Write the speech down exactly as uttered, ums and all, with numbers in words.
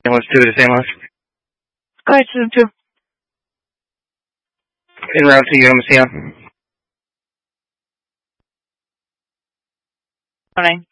Ambulance two to Saint Louis. Go ahead, System two. En route to U M C. Morning.